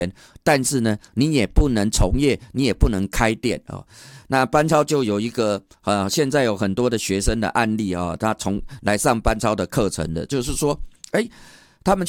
但是呢，你也不能从业，你也不能开店哦。那班超就有一个现在有很多的学生的案例他来上班超的课程的，就是说，他们